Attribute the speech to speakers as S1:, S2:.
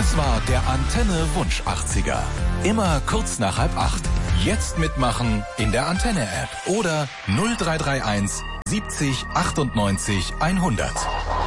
S1: Das war der Antenne Wunsch 80er. Immer kurz nach 7:30. Jetzt mitmachen in der Antenne-App oder 0331 70 98 100.